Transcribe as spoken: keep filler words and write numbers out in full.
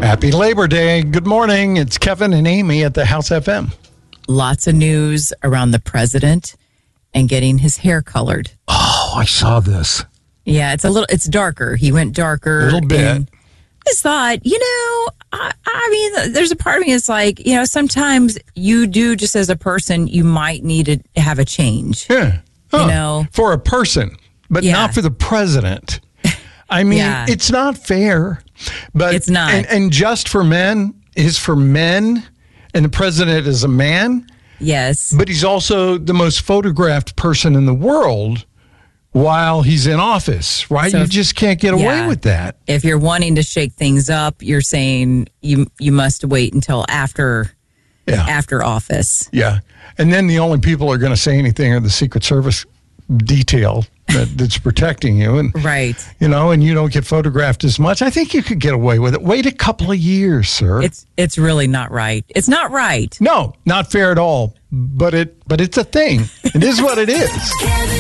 Happy Labor Day. Good morning. It's Kevin and Amy at the House F M. Lots of news around the president and getting his hair colored. Oh, I saw this. Yeah, it's a little, it's darker. He went darker. A little bit. I just thought, you know, I, I mean, there's a part of me that's like, you know, sometimes you do just as a person, you might need to have a change. Yeah. Huh. You know? For a person, but Yeah. not for the president. I mean, Yeah. it's not fair. But It's not. And, and just for men is for men, and the president is a man. Yes. But he's also the most photographed person in the world while he's in office, right? So you if- just can't get away yeah. with that. If you're wanting to shake things up, you're saying you you must wait until after Yeah. after office. Yeah. And then the only people who are going to say anything are the Secret Service detail that, that's protecting you. And, Right. you know, and you don't get photographed as much. I think you could get away with it. Wait a couple of years, sir. It's it's really not right. It's not right. no, not fair at all. But it, but it's a thing. It is what it is. Kevin